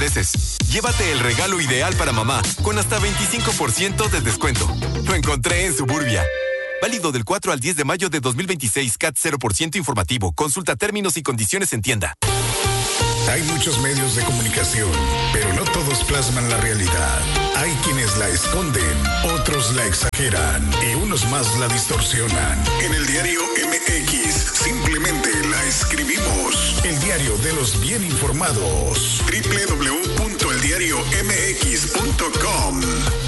intereses. Llévate el regalo ideal para mamá, con hasta 25% de descuento. Lo encontré en Suburbia. Válido del 4 al 10 de mayo de 2026, CAT 0% informativo. Consulta términos y condiciones en tienda. Hay muchos medios de comunicación, pero no todos plasman la realidad. Hay quienes la esconden, otros la exageran y unos más la distorsionan. En el diario MX simplemente la escribimos. El diario de los bien informados. www.eldiariomx.com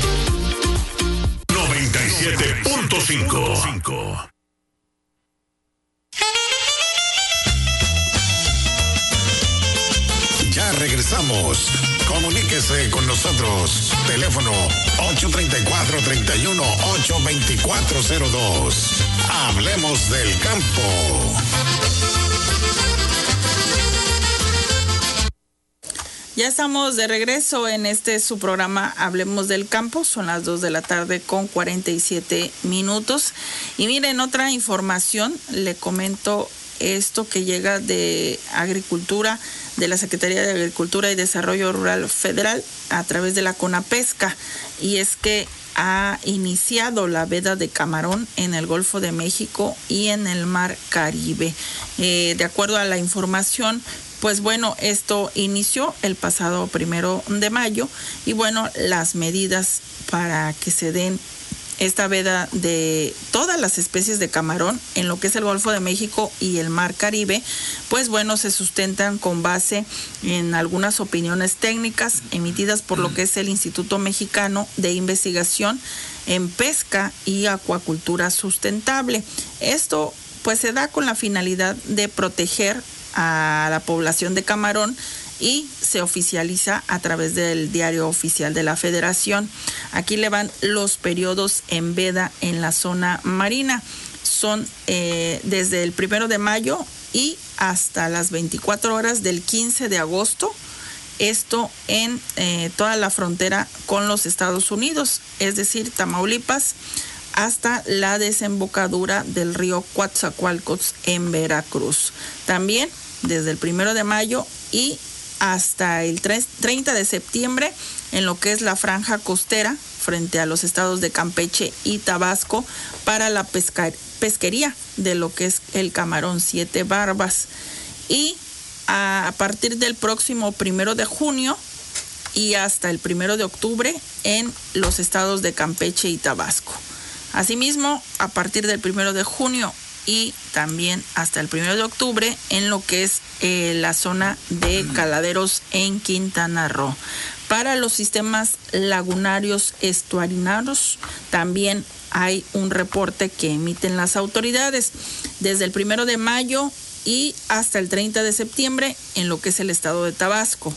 97.5. Ya regresamos. Comuníquese con nosotros. Teléfono 834-31-82402. Hablemos del campo. Ya estamos de regreso en su programa Hablemos del Campo. Son las 2 de la tarde con 47 minutos. Y miren, otra información, le comento esto que llega de Agricultura, de la Secretaría de Agricultura y Desarrollo Rural Federal a través de la CONAPESCA, y es que ha iniciado la veda de camarón en el Golfo de México y en el Mar Caribe. De acuerdo a la información, pues bueno, esto inició el pasado 1 de mayo y bueno, las medidas para que se den esta veda de todas las especies de camarón en lo que es el Golfo de México y el Mar Caribe, pues bueno, se sustentan con base en algunas opiniones técnicas emitidas por lo que es el Instituto Mexicano de Investigación en Pesca y Acuacultura Sustentable. Esto pues se da con la finalidad de proteger a la población de camarón y se oficializa a través del Diario Oficial de la Federación. Aquí le van los periodos en veda en la zona marina. Son desde el 1 de mayo y hasta las 24 horas del 15 de agosto. Esto en toda la frontera con los Estados Unidos, es decir, Tamaulipas, hasta la desembocadura del río Coatzacoalcos en Veracruz. También desde el 1 de mayo y hasta el 30 de septiembre en lo que es la franja costera frente a los estados de Campeche y Tabasco para la pesquería de lo que es el camarón 7 barbas, y a partir del próximo 1 de junio y hasta el 1 de octubre en los estados de Campeche y Tabasco. Asimismo, a partir del 1 de junio y también hasta el 1 de octubre en lo que es la zona de Caladeros en Quintana Roo. Para los sistemas lagunarios estuarinarios también hay un reporte que emiten las autoridades desde el 1 de mayo y hasta el 30 de septiembre en lo que es el estado de Tabasco.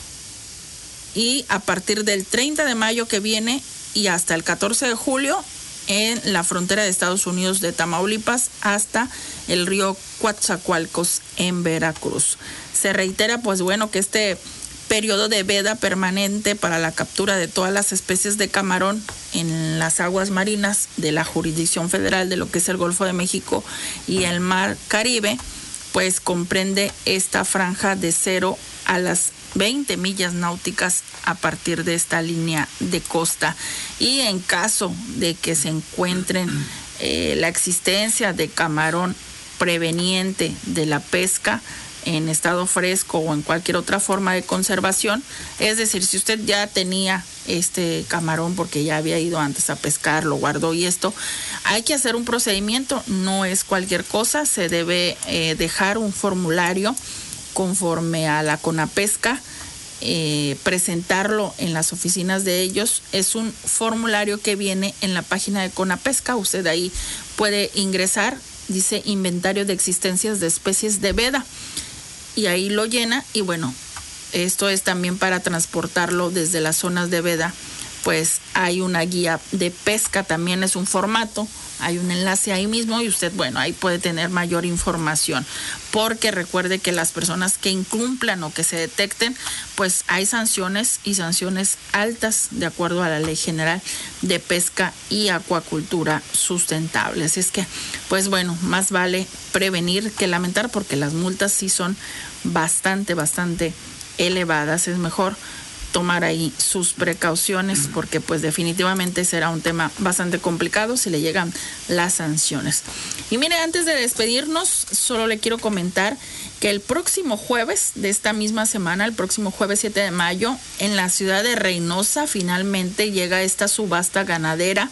Y a partir del 30 de mayo que viene y hasta el 14 de julio en la frontera de Estados Unidos de Tamaulipas hasta el río Coatzacoalcos en Veracruz. Se reitera pues bueno que este periodo de veda permanente para la captura de todas las especies de camarón en las aguas marinas de la jurisdicción federal de lo que es el Golfo de México y el Mar Caribe, pues comprende esta franja de 0 a las 20 millas náuticas a partir de esta línea de costa. Y en caso de que se encuentren la existencia de camarón preveniente de la pesca en estado fresco o en cualquier otra forma de conservación, es decir, si usted ya tenía este camarón porque ya había ido antes a pescar, lo guardó y esto, hay que hacer un procedimiento, no es cualquier cosa, se debe dejar un formulario conforme a la CONAPESCA, presentarlo en las oficinas de ellos. Es un formulario que viene en la página de CONAPESCA, usted ahí puede ingresar, dice inventario de existencias de especies de veda, y ahí lo llena. Y bueno, esto es también para transportarlo desde las zonas de veda, pues hay una guía de pesca, también es un formato, hay un enlace ahí mismo y usted, bueno, ahí puede tener mayor información, porque recuerde que las personas que incumplan o que se detecten, pues hay sanciones y sanciones altas de acuerdo a la Ley General de Pesca y Acuacultura Sustentable. Así es que, pues bueno, más vale prevenir que lamentar, porque las multas sí son bastante elevadas. Es mejor tomar ahí sus precauciones porque pues definitivamente será un tema bastante complicado si le llegan las sanciones. Y mire, antes de despedirnos, solo le quiero comentar que el próximo jueves de esta misma semana, el próximo jueves 7 de mayo, en la ciudad de Reynosa finalmente llega esta subasta ganadera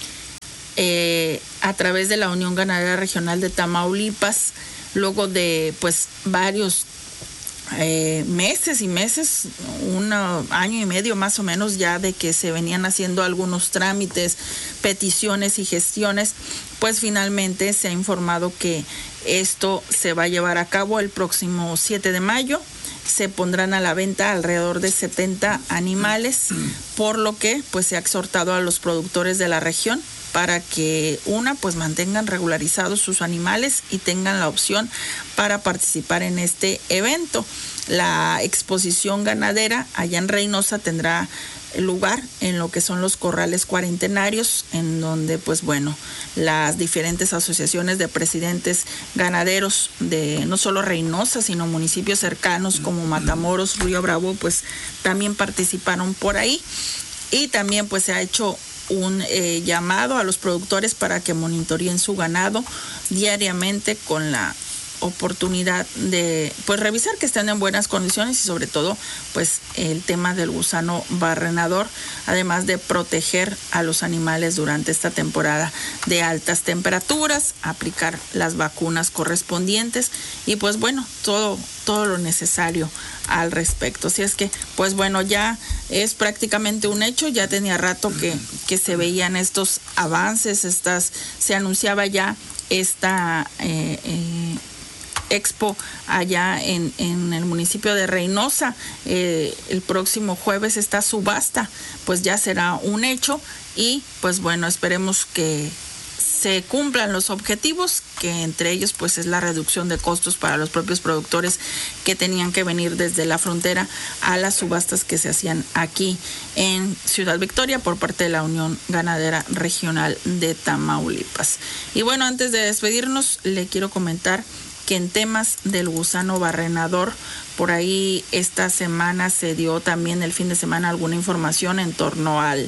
a través de la Unión Ganadera Regional de Tamaulipas, luego de pues varios meses y meses, un año y medio más o menos ya de que se venían haciendo algunos trámites, peticiones y gestiones, pues finalmente se ha informado que esto se va a llevar a cabo el próximo 7 de mayo. Se pondrán a la venta alrededor de 70 animales, por lo que pues se ha exhortado a los productores de la región para que pues mantengan regularizados sus animales y tengan la opción para participar en este evento. La exposición ganadera allá en Reynosa tendrá lugar en lo que son los corrales cuarentenarios, en donde pues bueno, las diferentes asociaciones de presidentes ganaderos de no solo Reynosa, sino municipios cercanos como Matamoros, Río Bravo, pues también participaron por ahí. Y también pues se ha hecho un llamado a los productores para que monitoreen su ganado diariamente con la oportunidad de pues revisar que estén en buenas condiciones y sobre todo pues el tema del gusano barrenador, además de proteger a los animales durante esta temporada de altas temperaturas, aplicar las vacunas correspondientes y pues bueno, todo lo necesario al respecto. Así es que pues bueno, ya es prácticamente un hecho, ya tenía rato que se veían estos avances, se anunciaba ya esta expo allá en el municipio de Reynosa. El próximo jueves esta subasta pues ya será un hecho y pues bueno, esperemos que se cumplan los objetivos, que entre ellos pues es la reducción de costos para los propios productores que tenían que venir desde la frontera a las subastas que se hacían aquí en Ciudad Victoria por parte de la Unión Ganadera Regional de Tamaulipas. Y bueno, antes de despedirnos, le quiero comentar que en temas del gusano barrenador, por ahí esta semana se dio también el fin de semana alguna información en torno a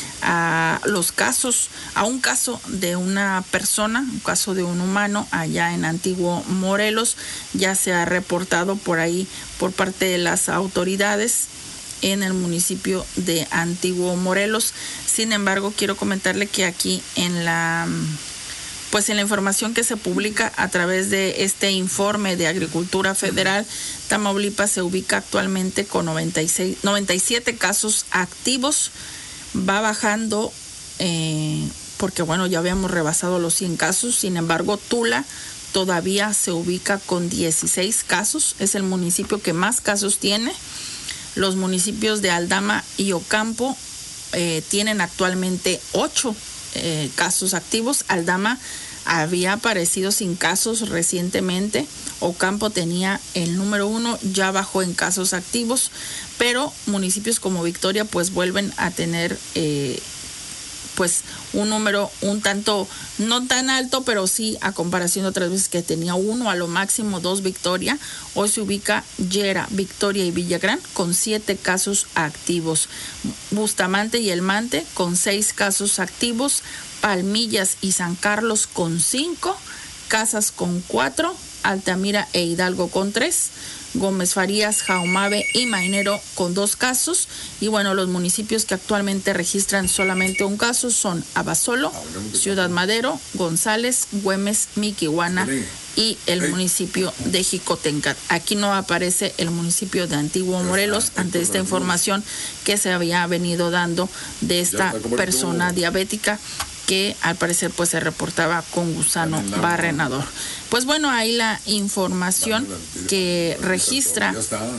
un caso de una persona, un caso de un humano allá en Antiguo Morelos. Ya se ha reportado por ahí por parte de las autoridades en el municipio de Antiguo Morelos. Sin embargo, quiero comentarle que aquí en la información que se publica a través de este informe de Agricultura Federal, Tamaulipas se ubica actualmente con 97 casos activos. Va bajando porque bueno, ya habíamos rebasado los 100 casos. Sin embargo, Tula todavía se ubica con 16 casos. Es el municipio que más casos tiene. Los municipios de Aldama y Ocampo tienen actualmente 8 casos activos. Aldama había aparecido sin casos recientemente. Ocampo tenía el número 1, ya bajó en casos activos, pero municipios como Victoria pues vuelven a tener pues un número un tanto no tan alto, pero sí a comparación de otras veces que tenía 1, a lo máximo 2 Victoria. Hoy se ubica Yera, Victoria y Villagrán con 7 casos activos. Bustamante y El Mante con 6 casos activos. Palmillas y San Carlos con 5, Casas con 4, Altamira e Hidalgo con 3, Gómez Farías, Jaumabe y Mainero con 2 casos. Y bueno, los municipios que actualmente registran solamente un caso son Abasolo, Ciudad Madero, González, Güemes, Miquihuana y el municipio de Jicotencat. Aquí no aparece el municipio de Antiguo Morelos ante esta información que se había venido dando de esta persona diabética que al parecer pues se reportaba con gusano barrenador. Pues bueno, ahí la información que registra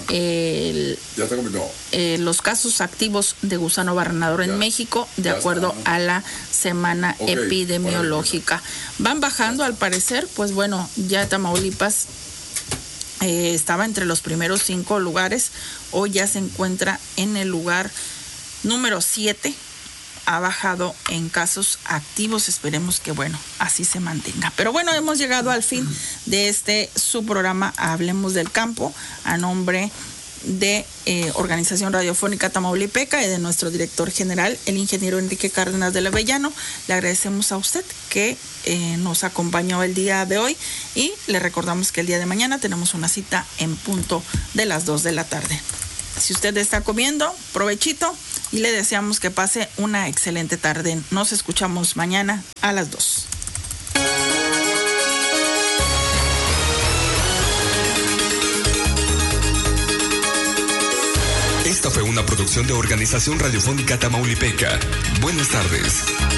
los casos activos de gusano barrenador en México, de acuerdo a la semana epidemiológica. Van bajando al parecer, pues bueno, ya Tamaulipas estaba entre los primeros 5 lugares, hoy ya se encuentra en el lugar número 7. Ha bajado en casos activos, esperemos que bueno, así se mantenga. Pero bueno, hemos llegado al fin de su programa Hablemos del Campo, a nombre de Organización Radiofónica Tamaulipeca y de nuestro director general, el ingeniero Enrique Cárdenas del Avellano. Le agradecemos a usted que nos acompañó el día de hoy y le recordamos que el día de mañana tenemos una cita en punto de las 2 de la tarde. Si usted está comiendo, provechito y le deseamos que pase una excelente tarde. Nos escuchamos mañana a las 2. Esta fue una producción de Organización Radiofónica Tamaulipeca. Buenas tardes.